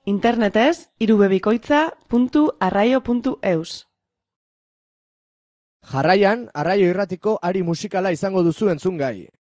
Internetez irubebikoitza.arraio.eus. Jarraian, Arraio Irratiko ari musikala izango duzu entzungai.